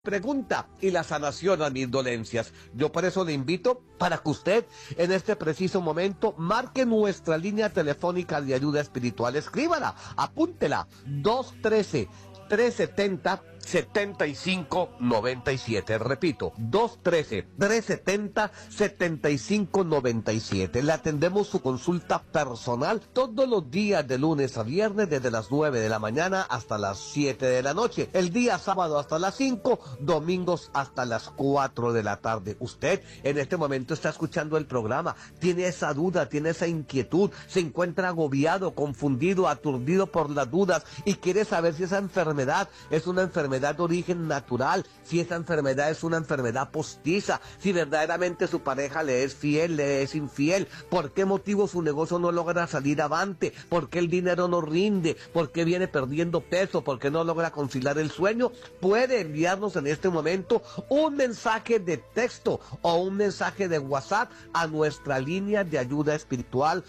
pregunta y la sanación a mis dolencias. Yo por eso le invito para que usted en este preciso momento marque nuestra línea telefónica de ayuda espiritual. Escríbala, apúntela, 213-370-7597. Repito, 213-370-7597. Le atendemos su consulta personal todos los días de lunes a viernes desde las 9 de la mañana hasta las 7 de la noche. El día sábado hasta las 5, domingos hasta las 4 de la tarde. Usted en este momento está escuchando el programa, tiene esa duda, tiene esa inquietud, se encuentra agobiado, confundido, aturdido por las dudas y quiere saber si esa enfermedad es una enfermedad de origen natural, si esa enfermedad es una enfermedad postiza, si verdaderamente su pareja le es fiel, le es infiel, por qué motivo su negocio no logra salir avante, por qué el dinero no rinde, por qué viene perdiendo peso, por qué no logra conciliar el sueño. Puede enviarnos en este momento un mensaje de texto o un mensaje de WhatsApp a nuestra línea de ayuda espiritual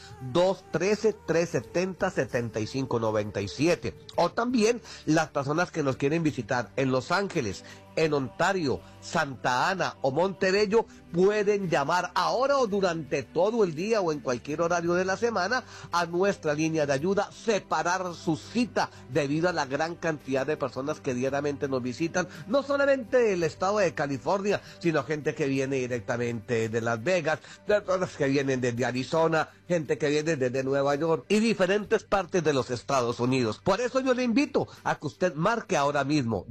213-370-7597. O también las personas que nos quieren visitar en Los Ángeles, en Ontario, Santa Ana o Montebello, pueden llamar ahora o durante todo el día o en cualquier horario de la semana a nuestra línea de ayuda, separar su cita debido a la gran cantidad de personas que diariamente nos visitan, no solamente del estado de California, sino gente que viene directamente de Las Vegas, personas que vienen desde Arizona, gente que viene desde Nueva York y diferentes partes de los Estados Unidos. Por eso yo le invito a que usted marque ahora mismo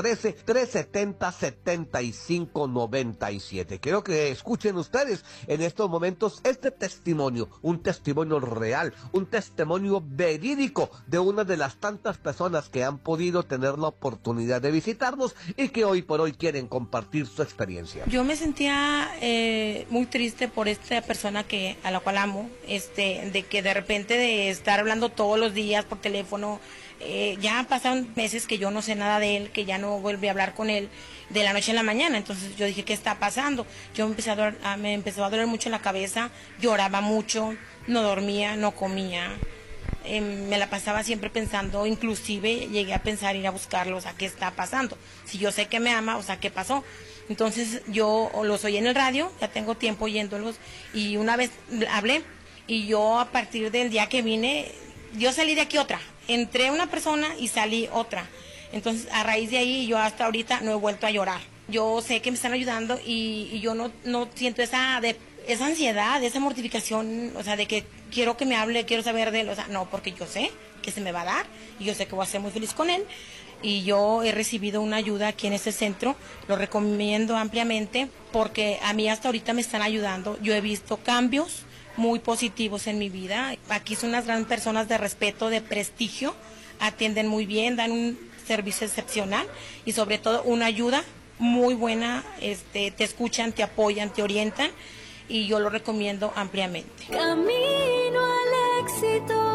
213-370-7597. Quiero que escuchen ustedes en estos momentos este testimonio, un testimonio real, un testimonio verídico de una de las tantas personas que han podido tener la oportunidad de visitarnos y que hoy por hoy quieren compartir su experiencia. Yo me sentía muy triste por esta persona a la cual amo, de que de repente de estar hablando todos los días por teléfono, ya pasaron meses que yo no sé nada de él, que ya no volví a hablar con él de la noche a la mañana. Entonces yo dije, ¿qué está pasando? Yo me empezó a doler mucho la cabeza, lloraba mucho, no dormía, no comía, me la pasaba siempre pensando, inclusive llegué a pensar ir a buscarlo, o sea, ¿qué está pasando? Si yo sé que me ama, o sea, ¿qué pasó? Entonces yo los oí en el radio, ya tengo tiempo oyéndolos, y una vez hablé, y yo a partir del día que vine, yo salí de aquí otra, entré una persona y salí otra. Entonces a raíz de ahí yo hasta ahorita no he vuelto a llorar. Yo sé que me están ayudando y yo no siento esa ansiedad, esa mortificación, o sea, de que quiero que me hable, quiero saber de él, o sea, no, porque yo sé que se me va a dar y yo sé que voy a ser muy feliz con él. Y yo he recibido una ayuda aquí en este centro, lo recomiendo ampliamente porque a mí hasta ahorita me están ayudando. Yo he visto cambios muy positivos en mi vida. Aquí son unas grandes personas de respeto, de prestigio, atienden muy bien, dan un servicio excepcional y sobre todo una ayuda muy buena, te escuchan, te apoyan, te orientan y yo lo recomiendo ampliamente. Camino al éxito.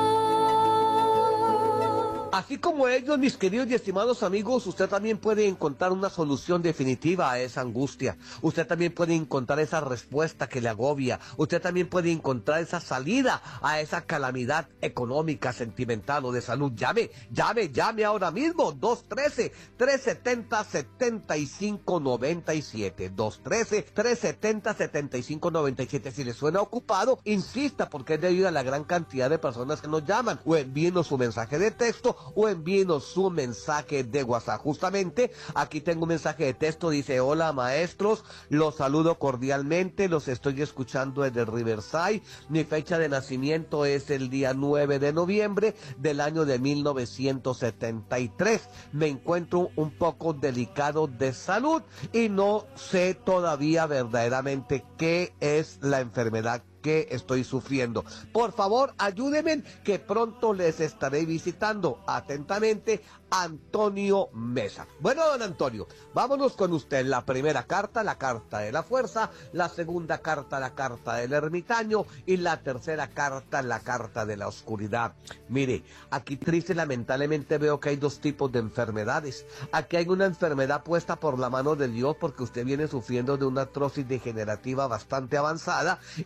Así como ellos, mis queridos y estimados amigos, usted también puede encontrar una solución definitiva a esa angustia. Usted también puede encontrar esa respuesta que le agobia. Usted también puede encontrar esa salida a esa calamidad económica, sentimental o de salud. Llame ahora mismo, 213-370-7597. 213-370-7597. Si le suena ocupado, insista porque es debido a la gran cantidad de personas que nos llaman. O envíenos su mensaje de texto o envíenos su mensaje de WhatsApp. Justamente aquí tengo un mensaje de texto, dice: hola maestros, los saludo cordialmente, los estoy escuchando desde Riverside, mi fecha de nacimiento es el día 9 de noviembre del año de 1973, me encuentro un poco delicado de salud y no sé todavía verdaderamente qué es la enfermedad que estoy sufriendo. Por favor, ayúdenme que pronto les estaré visitando. Atentamente, Antonio Mesa. Bueno, don Antonio, vámonos con usted. La primera carta, la carta de la fuerza, la segunda carta, la carta del ermitaño y la tercera carta, la carta de la oscuridad. Mire, aquí triste lamentablemente veo que hay dos tipos de enfermedades. Aquí hay una enfermedad puesta por la mano de Dios porque usted viene sufriendo de una artrosis degenerativa bastante avanzada y triste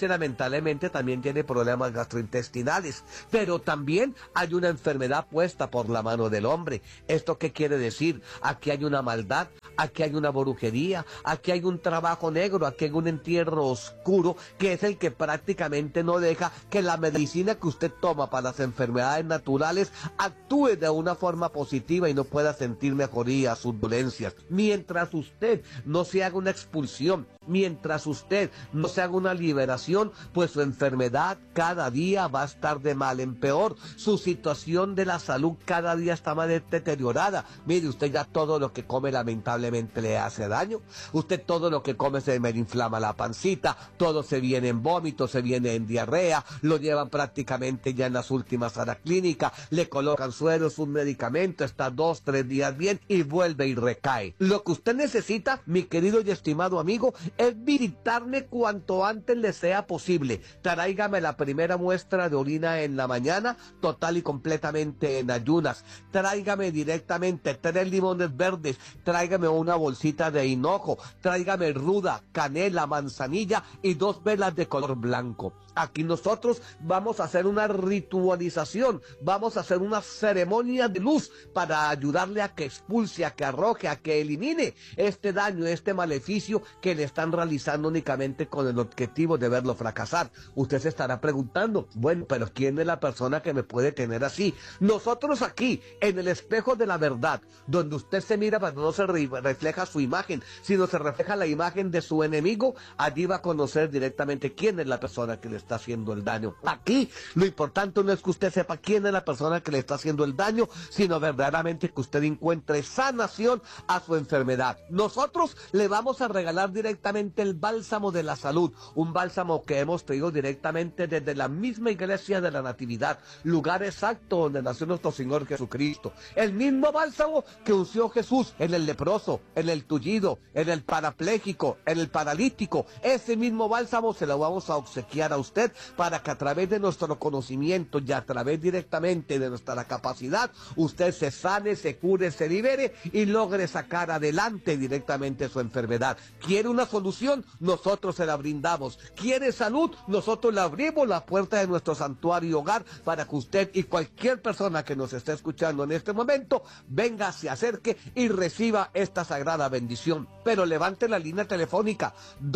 lamentablemente también tiene problemas gastrointestinales. Pero también hay una enfermedad puesta por la mano del hombre. ¿Esto qué quiere decir? Aquí hay una maldad, aquí hay una brujería, aquí hay un trabajo negro, aquí hay un entierro oscuro, que es el que prácticamente no deja que la medicina que usted toma para las enfermedades naturales actúe de una forma positiva y no pueda sentir mejoría a sus dolencias. Mientras usted no se haga una expulsión, mientras usted no se haga una liberación, pues su enfermedad cada día va a estar de mal en peor. Su situación de la salud cada día está más deteriorada. Mire, usted ya todo lo que come lamentablemente le hace daño. Usted todo lo que come se me inflama la pancita, todo se viene en vómito, se viene en diarrea, lo llevan prácticamente ya en las últimas a la clínica, le colocan sueros, un medicamento, está 2, 3 días bien y vuelve y recae. Lo que usted necesita, mi querido y estimado amigo, es visitarme cuanto antes le sea posible. Tráigame la primera muestra de orina en la mañana, total y completamente en ayunas. Tráigame directamente 3 limones verdes, tráigame una bolsita de hinojo, tráigame ruda, canela, manzanilla y 2 velas de color blanco. Aquí nosotros vamos a hacer una ritualización, vamos a hacer una ceremonia de luz para ayudarle a que expulse, a que arroje, a que elimine este daño, este maleficio que le están realizando únicamente con el objetivo de verlo fracasar. Usted se estará preguntando, bueno, pero ¿quién es la persona que me puede tener así? Nosotros aquí, en el espejo de la verdad, donde usted se mira pero no se refleja su imagen, sino se refleja la imagen de su enemigo, allí va a conocer directamente quién es la persona que le está haciendo el daño. Aquí lo importante no es que usted sepa quién es la persona que le está haciendo el daño, sino verdaderamente que usted encuentre sanación a su enfermedad. Nosotros le vamos a regalar directamente el bálsamo de la salud, un bálsamo que hemos traído directamente desde la misma iglesia de la Natividad, lugar exacto donde nació nuestro Señor Jesucristo. El mismo bálsamo que unció Jesús en el leproso, en el tullido, en el parapléjico, en el paralítico. Ese mismo bálsamo se lo vamos a obsequiar a usted para que a través de nuestro conocimiento y a través directamente de nuestra capacidad, usted se sane, se cure, se libere y logre sacar adelante directamente su enfermedad. ¿Quiere una solución? Nosotros se la brindamos. ¿Quiere salud? Nosotros le abrimos la puerta de nuestro santuario y hogar para que usted y cualquier persona que nos esté escuchando en este momento venga, se acerque y reciba esta sagrada bendición. Pero levante la línea telefónica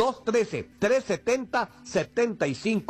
213-370-7597,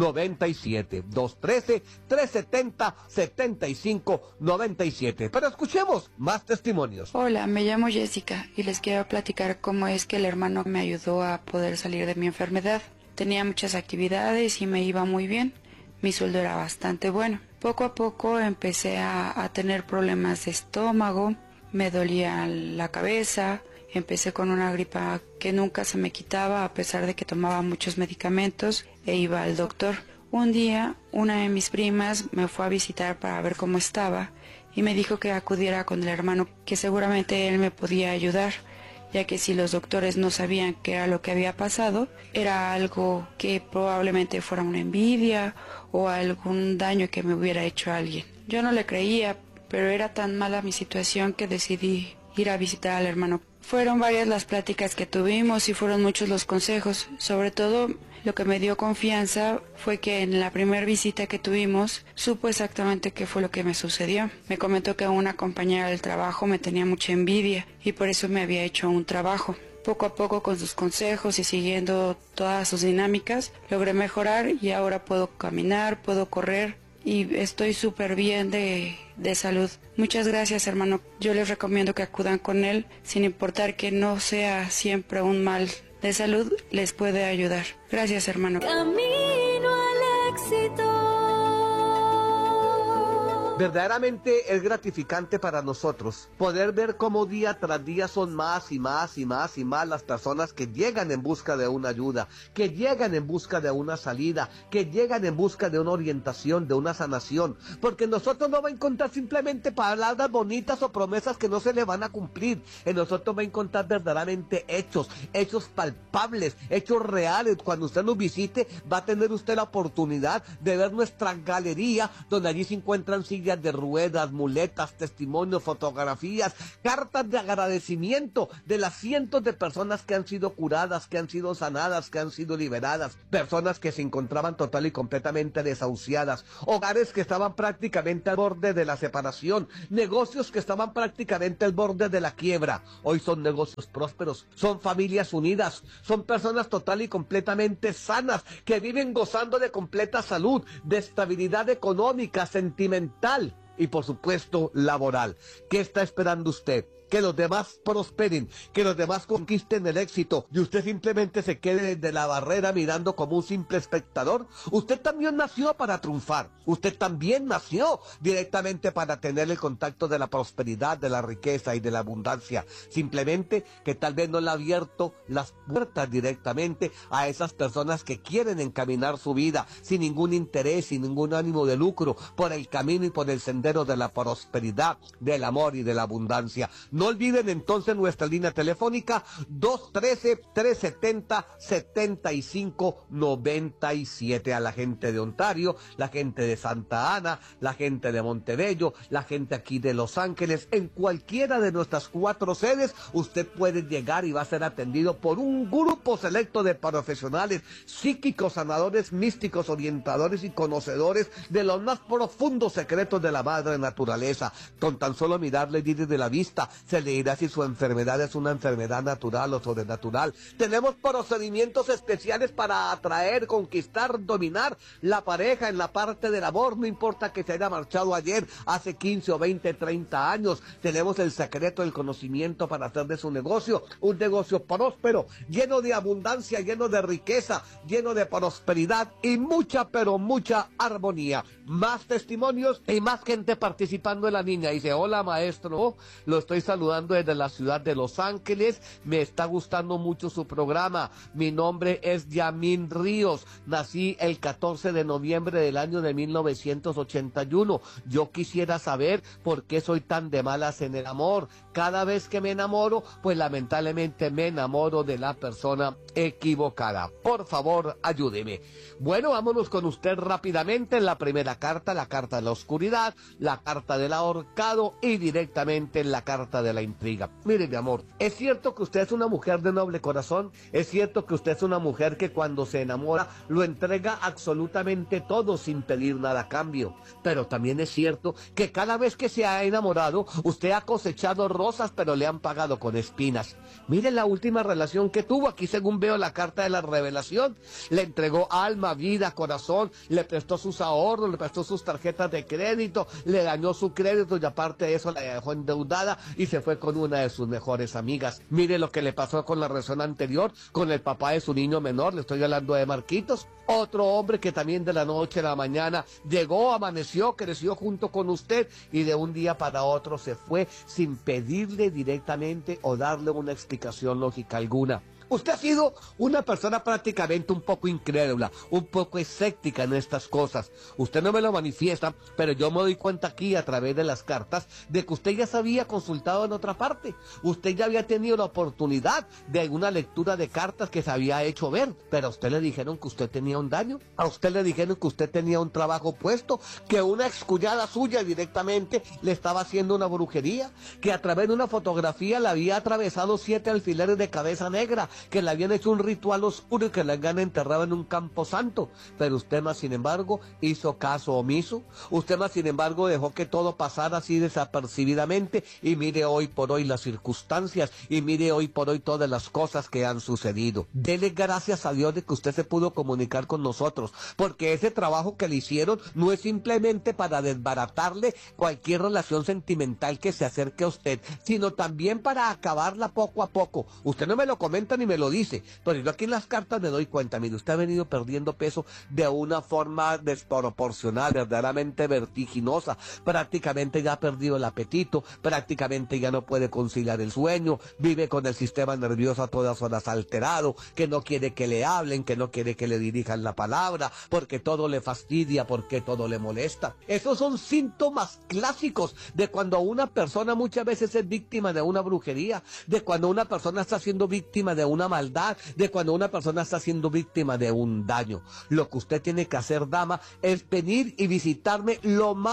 213-370-7597. Pero escuchemos más testimonios. Hola, me llamo Jessica y les quiero platicar cómo es que el hermano me ayudó a poder salir de mi enfermedad. Tenía muchas actividades y me iba muy bien. Mi sueldo era bastante bueno. Poco a poco empecé a tener problemas de estómago, me dolía la cabeza. Empecé con una gripa que nunca se me quitaba a pesar de que tomaba muchos medicamentos e iba al doctor. Un día, una de mis primas me fue a visitar para ver cómo estaba y me dijo que acudiera con el hermano, que seguramente él me podía ayudar, ya que si los doctores no sabían qué era lo que había pasado, era algo que probablemente fuera una envidia o algún daño que me hubiera hecho a alguien. Yo no le creía, pero era tan mala mi situación que decidí ir a visitar al hermano. Fueron varias las pláticas que tuvimos y fueron muchos los consejos. Sobre todo, lo que me dio confianza fue que en la primera visita que tuvimos, supo exactamente qué fue lo que me sucedió. Me comentó que una compañera del trabajo me tenía mucha envidia y por eso me había hecho un trabajo. Poco a poco, con sus consejos y siguiendo todas sus dinámicas, logré mejorar y ahora puedo caminar, puedo correr y estoy súper bien de salud. Muchas gracias, hermano. Yo les recomiendo que acudan con él, sin importar que no sea siempre un mal de salud, les puede ayudar. Gracias, hermano. Camino al éxito. Verdaderamente es gratificante para nosotros poder ver cómo día tras día son más y más y más y más las personas que llegan en busca de una ayuda, que llegan en busca de una salida, que llegan en busca de una orientación, de una sanación, porque nosotros no va a encontrar simplemente palabras bonitas o promesas que no se le van a cumplir. En nosotros va a encontrar verdaderamente hechos palpables, hechos reales. Cuando usted nos visite va a tener usted la oportunidad de ver nuestra galería, donde allí se encuentran sillas sillas de ruedas, muletas, testimonios, fotografías, cartas de agradecimiento de las cientos de personas que han sido curadas, que han sido sanadas, que han sido liberadas, personas que se encontraban total y completamente desahuciadas, hogares que estaban prácticamente al borde de la separación, negocios que estaban prácticamente al borde de la quiebra. Hoy son negocios prósperos, son familias unidas, son personas total y completamente sanas, que viven gozando de completa salud, de estabilidad económica, sentimental y por supuesto laboral. ¿Qué está esperando usted? Que los demás prosperen, que los demás conquisten el éxito y usted simplemente se quede desde la barrera mirando como un simple espectador. Usted también nació para triunfar, usted también nació directamente para tener el contacto de la prosperidad, de la riqueza y de la abundancia. Simplemente que tal vez no le ha abierto las puertas directamente a esas personas que quieren encaminar su vida sin ningún interés, sin ningún ánimo de lucro, por el camino y por el sendero de la prosperidad, del amor y de la abundancia. No olviden entonces nuestra línea telefónica 213-370-7597 a la gente de Ontario, la gente de Santa Ana, la gente de Montebello, la gente aquí de Los Ángeles. En cualquiera de nuestras 4 sedes usted puede llegar y va a ser atendido por un grupo selecto de profesionales psíquicos, sanadores, místicos, orientadores y conocedores de los más profundos secretos de la madre naturaleza. Con tan solo mirarle desde la vista se le dirá si su enfermedad es una enfermedad natural o sobrenatural. Tenemos procedimientos especiales para atraer, conquistar, dominar la pareja en la parte del amor. No importa que se haya marchado ayer, hace 15 o 20, 30 años. Tenemos el secreto, el conocimiento para hacer de su negocio un negocio próspero, lleno de abundancia, lleno de riqueza, lleno de prosperidad y mucha, pero mucha armonía. Más testimonios y más gente participando en la niña. Dice: hola maestro, lo estoy saludando desde la ciudad de Los Ángeles, me está gustando mucho su programa, mi nombre es Yamin Ríos, nací el 14 de noviembre del año de 1981, yo quisiera saber por qué soy tan de malas en el amor, cada vez que me enamoro, pues lamentablemente me enamoro de la persona equivocada, por favor ayúdeme. Bueno, vámonos con usted rápidamente en la primera carta, la carta de la oscuridad, la carta del ahorcado y directamente en la carta de la intriga. Mire, mi amor, es cierto que usted es una mujer de noble corazón, es cierto que usted es una mujer que cuando se enamora lo entrega absolutamente todo sin pedir nada a cambio, pero también es cierto que cada vez que se ha enamorado usted ha cosechado rosas pero le han pagado con espinas. Mire la última relación que tuvo, aquí según veo la carta de la revelación, le entregó alma, vida, corazón, le prestó sus ahorros, le prestó sus tarjetas de crédito, le dañó su crédito y aparte de eso la dejó endeudada y se fue con una de sus mejores amigas. Mire lo que le pasó con la relación anterior, con el papá de su niño menor, le estoy hablando de Marquitos, otro hombre que también de la noche a la mañana llegó, amaneció, creció junto con usted y de un día para otro se fue sin pedirle directamente o darle una explicación lógica alguna. Usted ha sido una persona prácticamente un poco incrédula, un poco escéptica en estas cosas. Usted no me lo manifiesta, pero yo me doy cuenta aquí a través de las cartas de que usted ya se había consultado en otra parte. Usted ya había tenido la oportunidad de una lectura de cartas que se había hecho ver, pero a usted le dijeron que usted tenía un daño, a usted le dijeron que usted tenía un trabajo puesto, que una excuñada suya directamente le estaba haciendo una brujería, que a través de una fotografía le había atravesado 7 alfileres de cabeza negra, que le habían hecho un ritual oscuro y que le habían enterrado en un campo santo, pero usted más sin embargo hizo caso omiso, usted más sin embargo dejó que todo pasara así desapercibidamente y mire hoy por hoy las circunstancias y mire hoy por hoy todas las cosas que han sucedido. Dele gracias a Dios de que usted se pudo comunicar con nosotros, porque ese trabajo que le hicieron no es simplemente para desbaratarle cualquier relación sentimental que se acerque a usted, sino también para acabarla poco a poco. Usted no me lo comenta ni me lo dice, pero yo aquí en las cartas me doy cuenta, mire, usted ha venido perdiendo peso de una forma desproporcional, verdaderamente vertiginosa, prácticamente ya ha perdido el apetito, prácticamente ya no puede conciliar el sueño, vive con el sistema nervioso a todas horas alterado, que no quiere que le hablen, que no quiere que le dirijan la palabra, porque todo le fastidia, porque todo le molesta. Esos son síntomas clásicos de cuando una persona muchas veces es víctima de una brujería, de cuando una persona está siendo víctima de una maldad, de cuando una persona está siendo víctima de un daño. Lo que usted tiene que hacer, dama, es venir y visitarme lo más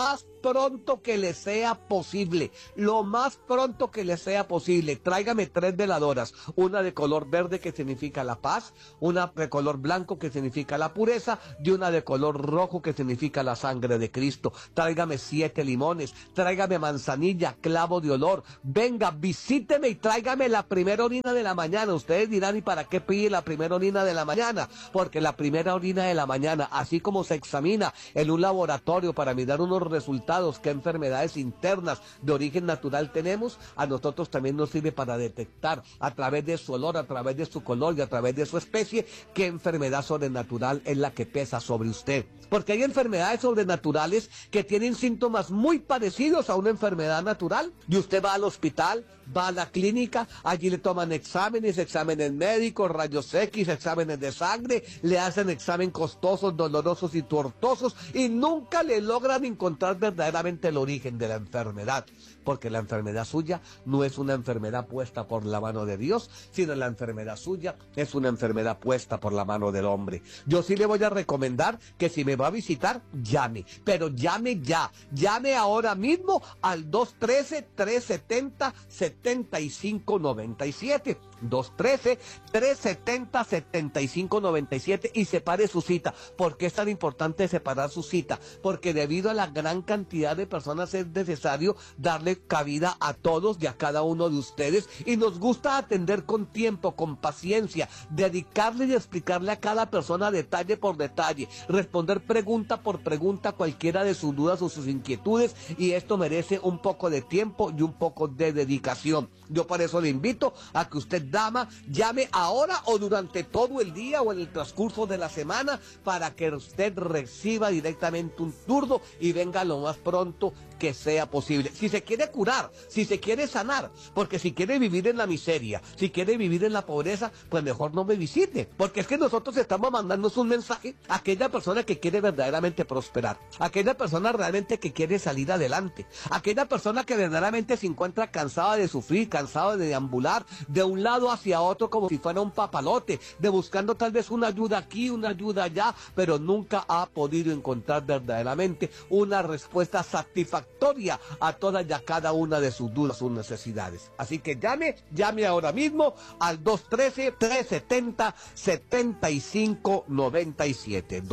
pronto que le sea posible, lo más pronto que le sea posible. Tráigame 3 veladoras, una de color verde que significa la paz, una de color blanco que significa la pureza y una de color rojo que significa la sangre de Cristo. Tráigame 7 limones, tráigame manzanilla, clavo de olor. Venga, visíteme y tráigame la primera orina de la mañana. Ustedes dirán, ¿y para qué pide la primera orina de la mañana? Porque la primera orina de la mañana, así como se examina en un laboratorio para mirar unos resultados, qué enfermedades internas de origen natural tenemos, a nosotros también nos sirve para detectar a través de su olor, a través de su color y a través de su especie, qué enfermedad sobrenatural es la que pesa sobre usted. Porque hay enfermedades sobrenaturales que tienen síntomas muy parecidos a una enfermedad natural. Y usted va al hospital, va a la clínica, allí le toman exámenes médicos, rayos X, exámenes de sangre, le hacen exámenes costosos, dolorosos y tortuosos y nunca le logran encontrar verdaderamente el origen de la enfermedad. Porque la enfermedad suya no es una enfermedad puesta por la mano de Dios, sino la enfermedad suya es una enfermedad puesta por la mano del hombre. Yo sí le voy a recomendar que si me va a visitar, llame, pero llame ya, llame ahora mismo al 213-370-7597. 213-370-7597 y separe su cita. ¿Por qué es tan importante separar su cita? Porque debido a la gran cantidad de personas es necesario darle cabida a todos y a cada uno de ustedes, y nos gusta atender con tiempo, con paciencia, dedicarle y explicarle a cada persona detalle por detalle, responder pregunta por pregunta cualquiera de sus dudas o sus inquietudes, y esto merece un poco de tiempo y un poco de dedicación. Yo por eso le invito a que usted, dama, llame ahora o durante todo el día o en el transcurso de la semana para que usted reciba directamente un turno y venga lo más pronto que sea posible. Si se quiere curar, si se quiere sanar, porque si quiere vivir en la miseria, si quiere vivir en la pobreza, pues mejor no me visite, porque es que nosotros estamos mandándonos un mensaje a aquella persona que quiere verdaderamente prosperar, a aquella persona realmente que quiere salir adelante, a aquella persona que verdaderamente se encuentra cansada de sufrir, cansada de deambular de un lado hacia otro como si fuera un papalote, de buscando tal vez una ayuda aquí, una ayuda allá, pero nunca ha podido encontrar verdaderamente una respuesta satisfactoria a todas y a cada una de sus dudas, sus necesidades. Así que llame ahora mismo al 213-370-7597.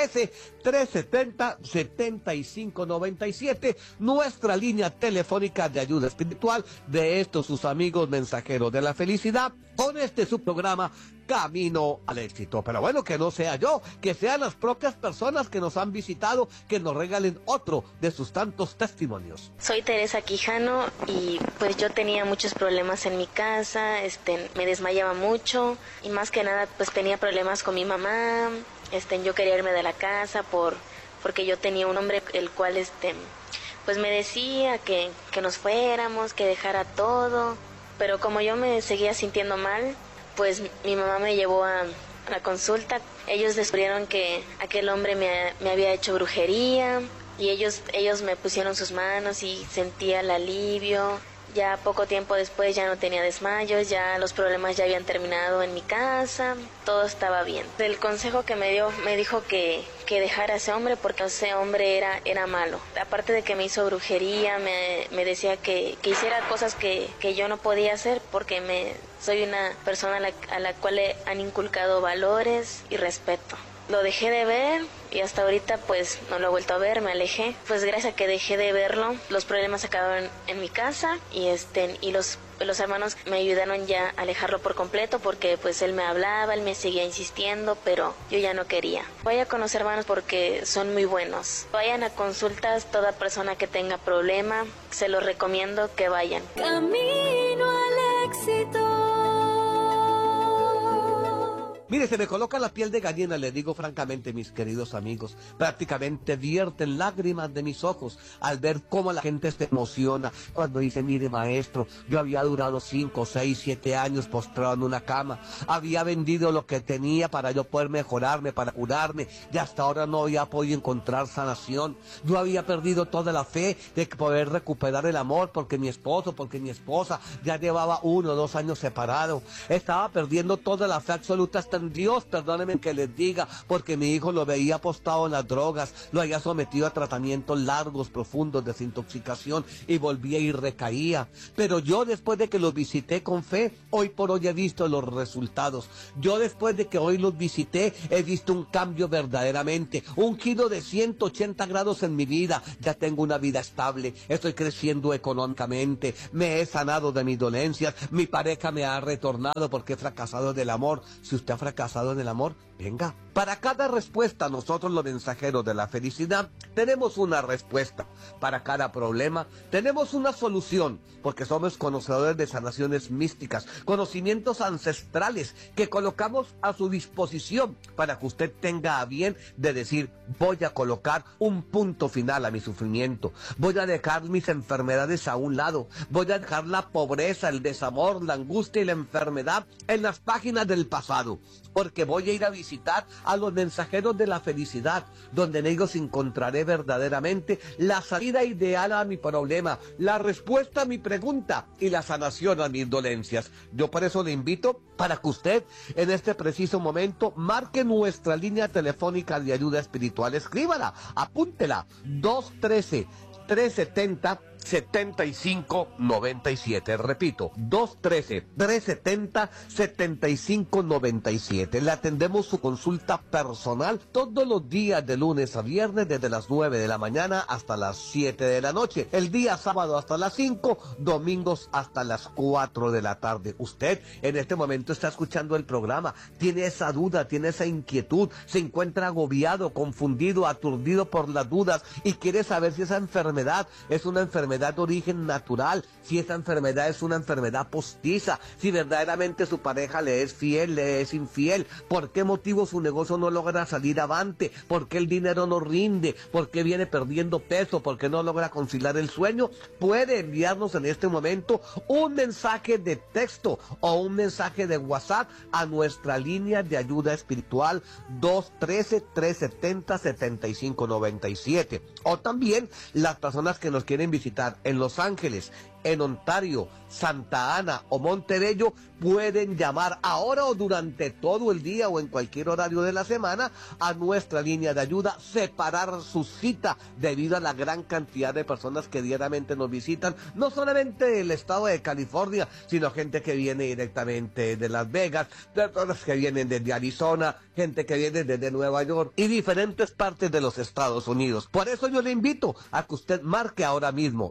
213-370-7597, nuestra línea telefónica de ayuda espiritual de estos sus amigos mensajeros de la felicidad, con este su programa Camino al Éxito. Pero bueno, que no sea yo, que sean las propias personas que nos han visitado, que nos regalen otro de sus tantos testimonios. Soy Teresa Quijano y pues yo tenía muchos problemas en mi casa, me desmayaba mucho y más que nada pues tenía problemas con mi mamá, yo quería irme de la casa porque yo tenía un hombre el cual pues me decía que nos fuéramos, que dejara todo, pero como yo me seguía sintiendo mal, pues mi mamá me llevó a la consulta. Ellos descubrieron que aquel hombre me había hecho brujería y ellos me pusieron sus manos y sentía el alivio. Ya poco tiempo después ya no tenía desmayos, ya los problemas ya habían terminado en mi casa, todo estaba bien. El consejo que me dio, me dijo que dejara a ese hombre porque ese hombre era malo. Aparte de que me hizo brujería, me decía que hiciera cosas que yo no podía hacer porque soy una persona a la cual le han inculcado valores y respeto. Lo dejé de ver y hasta ahorita pues no lo he vuelto a ver, me alejé. Pues gracias a que dejé de verlo, los problemas acabaron en mi casa y los hermanos me ayudaron ya a alejarlo por completo porque pues él me hablaba, él me seguía insistiendo, pero yo ya no quería. Vaya con los hermanos porque son muy buenos. Vayan a consultas, toda persona que tenga problema, se los recomiendo que vayan. Camino al éxito. Mire, se me coloca la piel de gallina, le digo francamente, mis queridos amigos. Prácticamente vierten lágrimas de mis ojos al ver cómo la gente se emociona cuando dice, mire maestro, yo había durado 5, 6, 7 años postrado en una cama. Había vendido lo que tenía para yo poder mejorarme, para curarme, y hasta ahora no había podido encontrar sanación. Yo había perdido toda la fe de poder recuperar el amor porque mi esposa ya llevaba 1 o 2 años separado. Estaba perdiendo toda la fe absoluta hasta San Dios, perdónenme que les diga, porque mi hijo lo veía apostado en las drogas, lo había sometido a tratamientos largos, profundos, desintoxicación, y volvía y recaía. Pero yo, después de que los visité con fe, hoy por hoy he visto los resultados. Yo, después de que hoy los visité, he visto un cambio verdaderamente, un giro de 180 grados en mi vida. Ya tengo una vida estable, estoy creciendo económicamente, me he sanado de mis dolencias, mi pareja me ha retornado porque he fracasado en el amor. Si usted ha fracasado en el amor, venga. Para cada respuesta, nosotros los mensajeros de la felicidad tenemos una respuesta. Para cada problema tenemos una solución, porque somos conocedores de sanaciones místicas, conocimientos ancestrales que colocamos a su disposición para que usted tenga a bien de decir: voy a colocar un punto final a mi sufrimiento, voy a dejar mis enfermedades a un lado, voy a dejar la pobreza, el desamor, la angustia y la enfermedad en las páginas del pasado, porque voy a ir a visitar a los mensajeros de la felicidad, donde en ellos encontraré verdaderamente la salida ideal a mi problema, la respuesta a mi pregunta y la sanación a mis dolencias. Yo por eso le invito para que usted en este preciso momento marque nuestra línea telefónica de ayuda espiritual. Escríbala, apúntela: 213-370-7597. Repito, 213-370-7597. Le atendemos su consulta personal todos los días de lunes a viernes, desde las 9 de la mañana hasta las 7 de la noche. El día sábado hasta las 5, domingos hasta las 4 de la tarde. Usted en este momento está escuchando el programa, tiene esa duda, tiene esa inquietud, se encuentra agobiado, confundido, aturdido por las dudas y quiere saber si esa enfermedad es una enfermedad de origen natural, si esa enfermedad es una enfermedad postiza, si verdaderamente su pareja le es fiel, le es infiel, por qué motivo su negocio no logra salir avante, por qué el dinero no rinde, por qué viene perdiendo peso, por qué no logra conciliar el sueño. Puede enviarnos en este momento un mensaje de texto o un mensaje de WhatsApp a nuestra línea de ayuda espiritual 213-370-7597. O también las personas que nos quieren visitar en Los Ángeles, en Ontario, Santa Ana o Montebello, pueden llamar ahora o durante todo el día o en cualquier horario de la semana a nuestra línea de ayuda, separar su cita debido a la gran cantidad de personas que diariamente nos visitan, no solamente del estado de California, sino gente que viene directamente de Las Vegas, personas que vienen desde Arizona, gente que viene desde Nueva York y diferentes partes de los Estados Unidos. Por eso yo le invito a que usted marque ahora mismo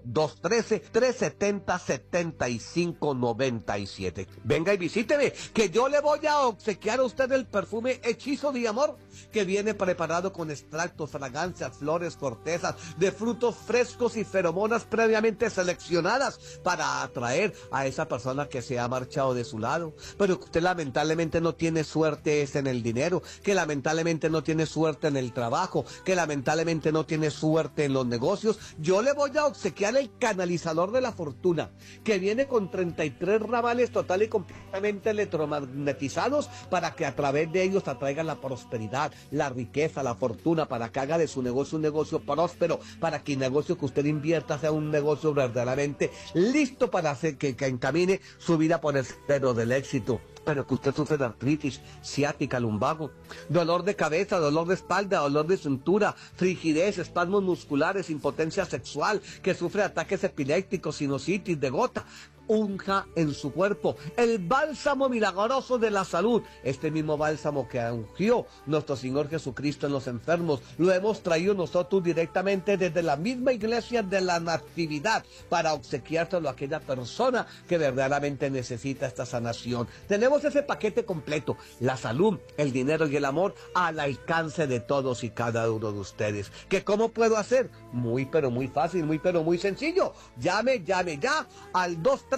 213-370-7597. Venga y visíteme, que yo le voy a obsequiar a usted el perfume Hechizo de Amor, que viene preparado con extractos, fragancias, flores, cortezas de frutos frescos y feromonas previamente seleccionadas para atraer a esa persona que se ha marchado de su lado, pero que usted lamentablemente no tiene suerte es en el dinero, que lamentablemente no tiene suerte en el trabajo, que lamentablemente no tiene suerte en los negocios. Yo le voy a obsequiar el canalizador de la fortuna, que viene con 33 ramales total y completamente electromagnetizados para que a través de ellos atraigan la prosperidad, la riqueza, la fortuna, para que haga de su negocio un negocio próspero, para que el negocio que usted invierta sea un negocio verdaderamente listo para hacer que encamine su vida por el sendero del éxito. Pero que usted sufre de artritis, ciática, lumbago, dolor de cabeza, dolor de espalda, dolor de cintura, frigidez, espasmos musculares, impotencia sexual, que sufre ataques epilépticos, sinusitis, de gota. Unja en su cuerpo el bálsamo milagroso de la salud, este mismo bálsamo que ungió nuestro Señor Jesucristo en los enfermos. Lo hemos traído nosotros directamente desde la misma iglesia de la Natividad para obsequiárselo a aquella persona que verdaderamente necesita esta sanación. Tenemos ese paquete completo, la salud, el dinero y el amor al alcance de todos y cada uno de ustedes. ¿Que cómo puedo hacer? Muy pero muy fácil, muy pero muy sencillo. Llame ya al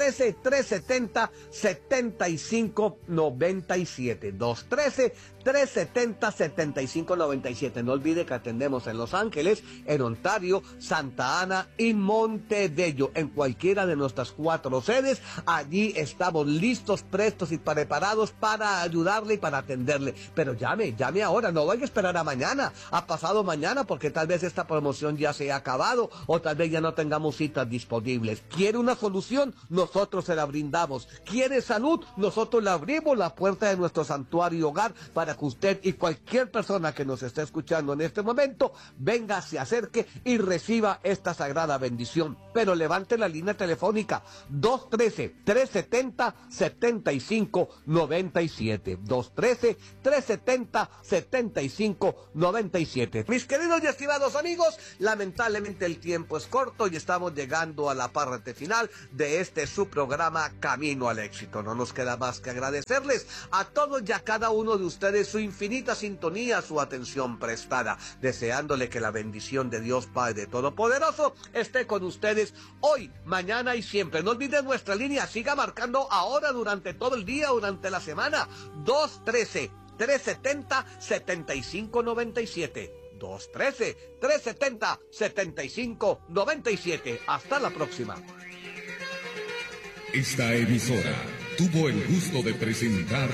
213-370-7597. 213-370-7597. No olvide que atendemos en Los Ángeles, en Ontario, Santa Ana y Montebello. En cualquiera de nuestras 4 sedes, allí estamos listos, prestos y preparados para ayudarle y para atenderle. Pero llame ahora, no vaya a esperar a mañana, a pasado mañana, porque tal vez esta promoción ya se ha acabado o tal vez ya no tengamos citas disponibles. ¿Quiere una solución? No nosotros se la brindamos. ¿Quiere salud? Nosotros le abrimos la puerta de nuestro santuario y hogar para que usted y cualquier persona que nos esté escuchando en este momento venga, se acerque y reciba esta sagrada bendición. Pero levante la línea telefónica 213-370-7597. 213-370-7597. Mis queridos y estimados amigos, lamentablemente el tiempo es corto y estamos llegando a la parte final de este su programa Camino al Éxito. No nos queda más que agradecerles a todos y a cada uno de ustedes su infinita sintonía, su atención prestada, deseándole que la bendición de Dios Padre Todopoderoso esté con ustedes hoy, mañana y siempre. No olviden nuestra línea, siga marcando ahora durante todo el día, durante la semana, 213-370-7597. 213-370-7597. Hasta la próxima. Esta emisora tuvo el gusto de presentar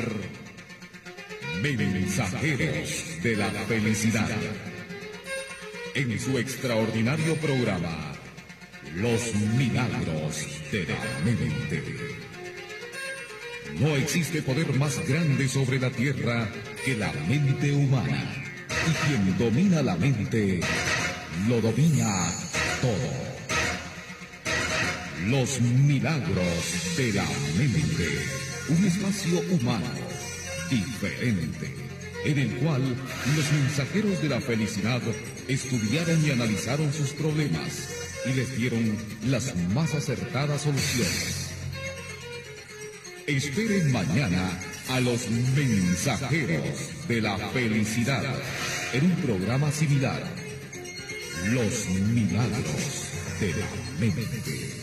Mensajeros de la Felicidad en su extraordinario programa Los Milagros de la Mente. No existe poder más grande sobre la tierra que la mente humana. Y quien domina la mente, lo domina todo. Los Milagros de la Mente. Un espacio humano, diferente, en el cual los mensajeros de la felicidad estudiaron y analizaron sus problemas y les dieron las más acertadas soluciones. Esperen mañana a los mensajeros de la felicidad en un programa similar, Los Milagros de la Mente.